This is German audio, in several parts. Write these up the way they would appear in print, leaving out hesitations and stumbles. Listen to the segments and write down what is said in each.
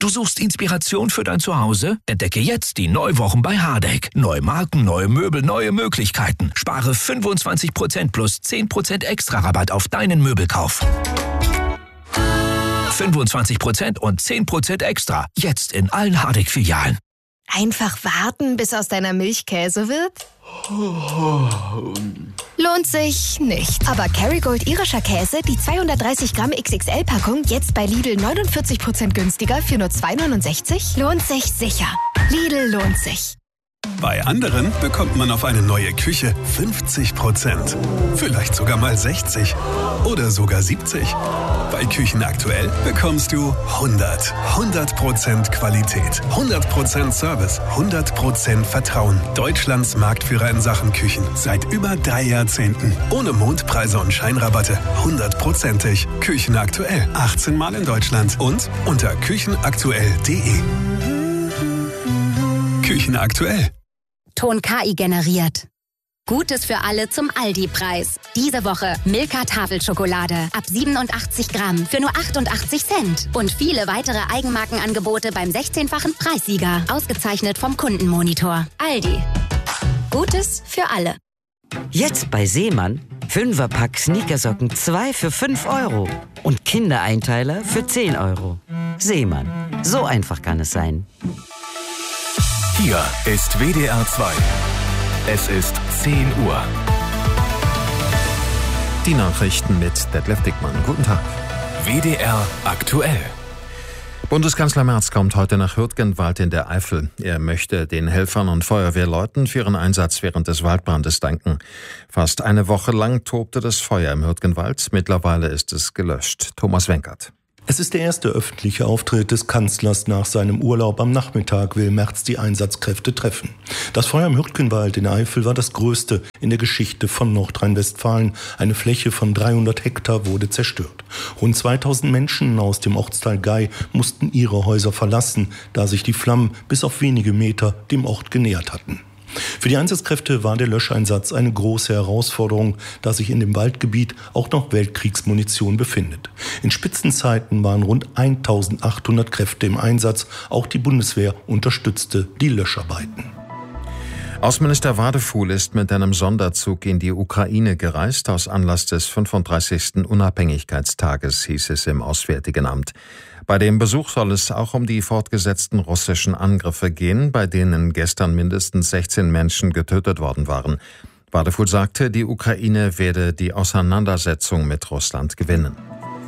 Du suchst Inspiration für dein Zuhause? Entdecke jetzt die Neuwochen bei Hardegg. Neue Marken, neue Möbel, neue Möglichkeiten. Spare 25% plus 10% extra Rabatt auf deinen Möbelkauf. 25% und 10% extra. Jetzt in allen Hardegg-Filialen. Einfach warten, bis aus deiner Milch Käse wird? Lohnt sich nicht. Aber Kerrygold irischer Käse, die 230 Gramm XXL-Packung, jetzt bei Lidl 49% günstiger für nur 2,69? Lohnt sich sicher. Lidl lohnt sich. Bei anderen bekommt man auf eine neue Küche 50%. Vielleicht sogar mal 60. Oder sogar 70. Bei Küchen aktuell bekommst du 100% Qualität, 100% Service, 100% Vertrauen. Deutschlands Marktführer in Sachen Küchen. Seit über 3 Jahrzehnten. Ohne Mondpreise und Scheinrabatte. 100%ig. Küchen aktuell. 18 Mal in Deutschland. Und unter küchenaktuell.de. Küchen aktuell. Ton KI generiert. Gutes für alle zum Aldi-Preis. Diese Woche Milka Tafelschokolade ab 87 Gramm für nur 88 Cent. Und viele weitere Eigenmarkenangebote beim 16-fachen Preissieger. Ausgezeichnet vom Kundenmonitor. Aldi. Gutes für alle. Jetzt bei Seemann 5er-Pack Sneakersocken 2 für 5 Euro. Und Kindereinteiler für 10 Euro. Seemann. So einfach kann es sein. Hier ist WDR 2. Es ist 10 Uhr. Die Nachrichten mit Detlef Dickmann. Guten Tag. WDR aktuell. Bundeskanzler Merz kommt heute nach Hürtgenwald in der Eifel. Er möchte den Helfern und Feuerwehrleuten für ihren Einsatz während des Waldbrandes danken. Fast eine Woche lang tobte das Feuer im Hürtgenwald. Mittlerweile ist es gelöscht. Thomas Wenkert. Es ist der erste öffentliche Auftritt des Kanzlers nach seinem Urlaub. Am Nachmittag will Merz die Einsatzkräfte treffen. Das Feuer im Hürtgenwald in der Eifel war das größte in der Geschichte von Nordrhein-Westfalen. Eine Fläche von 300 Hektar wurde zerstört. Rund 2000 Menschen aus dem Ortsteil Gei mussten ihre Häuser verlassen, da sich die Flammen bis auf wenige Meter dem Ort genähert hatten. Für die Einsatzkräfte war der Löscheinsatz eine große Herausforderung, da sich in dem Waldgebiet auch noch Weltkriegsmunition befindet. In Spitzenzeiten waren rund 1800 Kräfte im Einsatz. Auch die Bundeswehr unterstützte die Löscharbeiten. Außenminister Wadefuhl ist mit einem Sonderzug in die Ukraine gereist. Aus Anlass des 35. Unabhängigkeitstages, hieß es im Auswärtigen Amt. Bei dem Besuch soll es auch um die fortgesetzten russischen Angriffe gehen, bei denen gestern mindestens 16 Menschen getötet worden waren. Wadefuhl sagte, die Ukraine werde die Auseinandersetzung mit Russland gewinnen.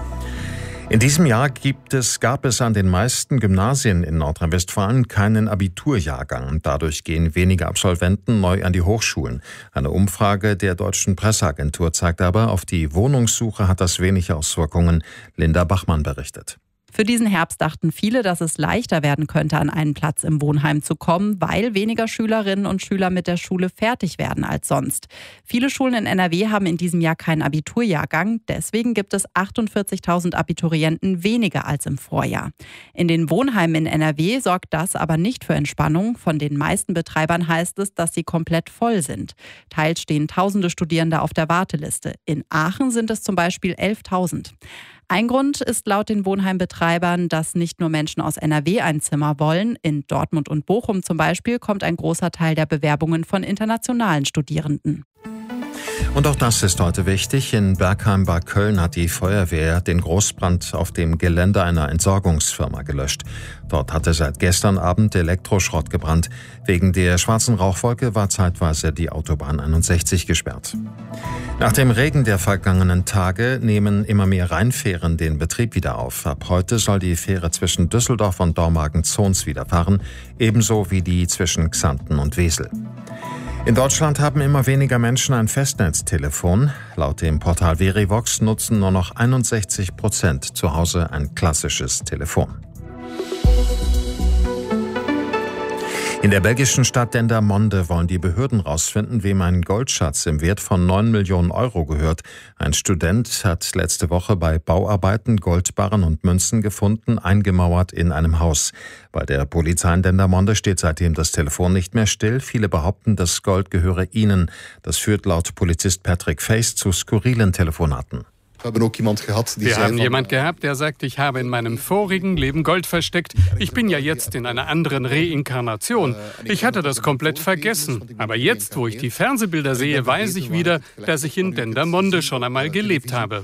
In diesem Jahr gab es an den meisten Gymnasien in Nordrhein-Westfalen keinen Abiturjahrgang. Dadurch gehen weniger Absolventen neu an die Hochschulen. Eine Umfrage der Deutschen Presseagentur zeigt aber, auf die Wohnungssuche hat das wenig Auswirkungen. Linda Bachmann berichtet. Für diesen Herbst dachten viele, dass es leichter werden könnte, an einen Platz im Wohnheim zu kommen, weil weniger Schülerinnen und Schüler mit der Schule fertig werden als sonst. Viele Schulen in NRW haben in diesem Jahr keinen Abiturjahrgang. Deswegen gibt es 48.000 Abiturienten weniger als im Vorjahr. In den Wohnheimen in NRW sorgt das aber nicht für Entspannung. Von den meisten Betreibern heißt es, dass sie komplett voll sind. Teils stehen tausende Studierende auf der Warteliste. In Aachen sind es zum Beispiel 11.000. Ein Grund ist laut den Wohnheimbetreibern, dass nicht nur Menschen aus NRW ein Zimmer wollen. In Dortmund und Bochum zum Beispiel kommt ein großer Teil der Bewerbungen von internationalen Studierenden. Und auch das ist heute wichtig. In Bergheim bei Köln hat die Feuerwehr den Großbrand auf dem Gelände einer Entsorgungsfirma gelöscht. Dort hatte seit gestern Abend Elektroschrott gebrannt. Wegen der schwarzen Rauchwolke war zeitweise die Autobahn 61 gesperrt. Nach dem Regen der vergangenen Tage nehmen immer mehr Rheinfähren den Betrieb wieder auf. Ab heute soll die Fähre zwischen Düsseldorf und Dormagen-Zons wieder fahren, ebenso wie die zwischen Xanten und Wesel. In Deutschland haben immer weniger Menschen ein Festnetztelefon. Laut dem Portal Verivox nutzen nur noch 61% zu Hause ein klassisches Telefon. In der belgischen Stadt Dendermonde wollen die Behörden herausfinden, wem ein Goldschatz im Wert von 9 Millionen Euro gehört. Ein Student hat letzte Woche bei Bauarbeiten Goldbarren und Münzen gefunden, eingemauert in einem Haus. Bei der Polizei in Dendermonde steht seitdem das Telefon nicht mehr still. Viele behaupten, das Gold gehöre ihnen. Das führt laut Polizist Patrick Face zu skurrilen Telefonaten. Wir haben jemand gehabt, der sagt, ich habe in meinem vorigen Leben Gold versteckt. Ich bin ja jetzt in einer anderen Reinkarnation. Ich hatte das komplett vergessen. Aber jetzt, wo ich die Fernsehbilder sehe, weiß ich wieder, dass ich in Dendermonde schon einmal gelebt habe.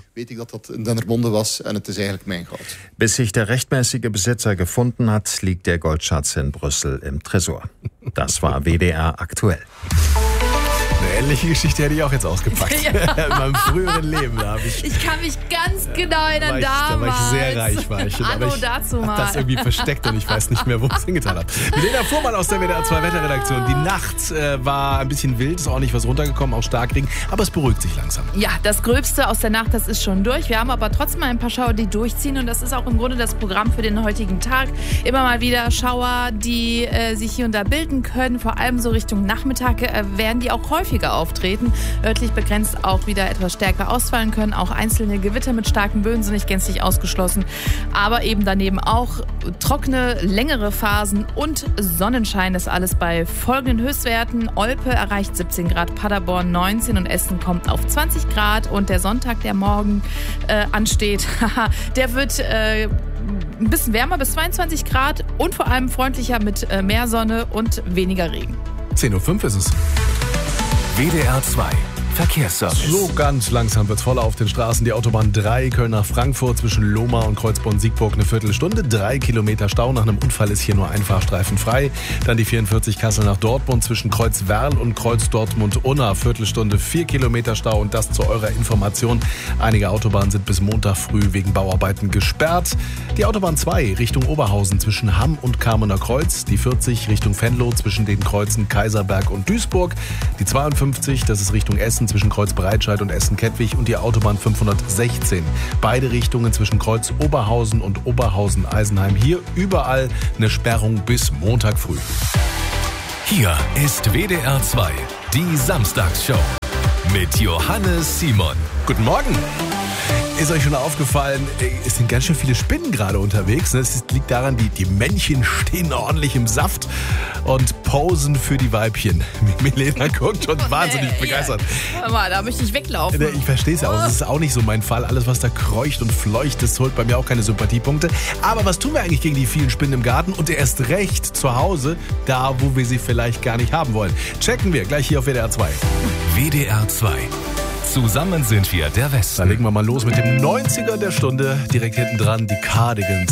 Bis sich der rechtmäßige Besitzer gefunden hat, liegt der Goldschatz in Brüssel im Tresor. Das war WDR aktuell. Eine ähnliche Geschichte hätte ich auch jetzt ausgepackt. Ja. In meinem früheren Leben. Ich kann mich ganz genau erinnern, da war ich sehr reich. Aber ich habe das irgendwie versteckt und ich weiß nicht mehr, wo ich es hingetan habe. Milena Fuhrmann aus der WDR 2 Wetterredaktion. Die Nacht war ein bisschen wild, ist auch nicht was runtergekommen, auch Starkregen, aber es beruhigt sich langsam. Ja, das Gröbste aus der Nacht, das ist schon durch. Wir haben aber trotzdem ein paar Schauer, die durchziehen und das ist auch im Grunde das Programm für den heutigen Tag. Immer mal wieder Schauer, die sich hier und da bilden können, vor allem so Richtung Nachmittag werden die auch häufiger auftreten. Örtlich begrenzt auch wieder etwas stärker ausfallen können. Auch einzelne Gewitter mit starken Böen sind nicht gänzlich ausgeschlossen. Aber eben daneben auch trockene, längere Phasen und Sonnenschein. Das alles bei folgenden Höchstwerten. Olpe erreicht 17 Grad, Paderborn 19 und Essen kommt auf 20 Grad. Und der Sonntag, der morgen ansteht, der wird ein bisschen wärmer bis 22 Grad und vor allem freundlicher mit mehr Sonne und weniger Regen. 10:05 Uhr ist es. WDR 2 Verkehrsservice. So ganz langsam wird's voller auf den Straßen. Die Autobahn 3 Köln nach Frankfurt zwischen Lohmar und Kreuzborn-Siegburg eine Viertelstunde. 3 Kilometer Stau. Nach einem Unfall ist hier nur ein Fahrstreifen frei. Dann die 44 Kassel nach Dortmund zwischen Kreuzwerl und Kreuz Dortmund-Unna. Viertelstunde 4 Kilometer Stau. Und das zu eurer Information. Einige Autobahnen sind bis Montag früh wegen Bauarbeiten gesperrt. Die Autobahn 2 Richtung Oberhausen zwischen Hamm und Kamener Kreuz. Die 40 Richtung Venlo zwischen den Kreuzen Kaiserberg und Duisburg. Die 52, das ist Richtung Essen zwischen Kreuz Breitscheid und Essen-Kettwig und die Autobahn 516. Beide Richtungen zwischen Kreuz Oberhausen und Oberhausen-Eisenheim. Hier überall eine Sperrung bis Montag früh. Hier ist WDR 2, die Samstagsshow mit Johannes Simon. Guten Morgen. Ist euch schon aufgefallen, es sind ganz schön viele Spinnen gerade unterwegs. Das liegt daran, die Männchen stehen ordentlich im Saft und posen für die Weibchen. Milena guckt und wahnsinnig begeistert. Hör mal, da möchte ich weglaufen. Ich verstehe es ja auch. Das ist auch nicht so mein Fall. Alles, was da kreucht und fleucht, das holt bei mir auch keine Sympathiepunkte. Aber was tun wir eigentlich gegen die vielen Spinnen im Garten und erst recht zu Hause, da wo wir sie vielleicht gar nicht haben wollen? Checken wir gleich hier auf WDR 2. WDR 2. Zusammen sind wir der Westen. Dann legen wir mal los mit dem 90er der Stunde. Direkt hinten dran die Cardigans.